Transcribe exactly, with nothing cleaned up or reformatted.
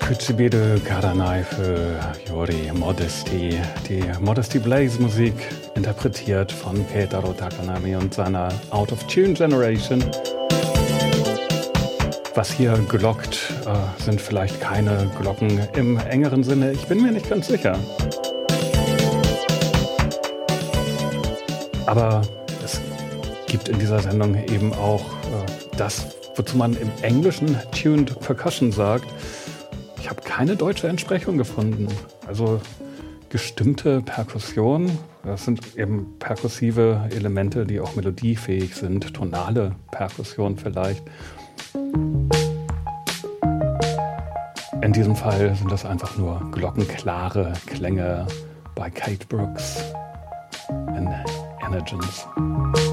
Kuchibiru Karanai für Yori Modesty. Die Modesty Blaze Musik, interpretiert von Keitaro Takanami und seiner Out of Tune Generation. Was hier glockt, äh, sind vielleicht keine Glocken im engeren Sinne. Ich bin mir nicht ganz sicher. Aber es gibt in dieser Sendung eben auch äh, das, wozu man im Englischen Tuned Percussion sagt. Ich habe keine deutsche Entsprechung gefunden. Also gestimmte Perkussion, das sind eben perkussive Elemente, die auch melodiefähig sind, tonale Perkussion vielleicht. In diesem Fall sind das einfach nur glockenklare Klänge bei Kate Brooks in Energens.